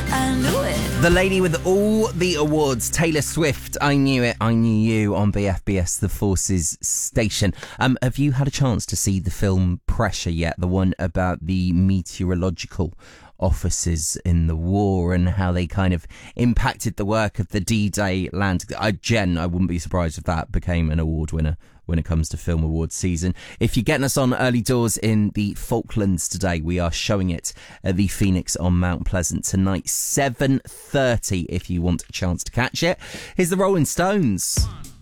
I knew it. The lady with all the awards, Taylor Swift. I knew it. I knew you on BFBS, the Forces station. Have you had a chance to see the film Pressure yet? The one about the meteorological officers in the war and how they kind of impacted the work of the D-Day land. Jen, I wouldn't be surprised if that became an award winner when it comes to film awards season. If you're getting us on early doors in the Falklands today, we are showing it at the Phoenix on Mount Pleasant tonight, 7:30, if you want a chance to catch it. Here's the Rolling Stones.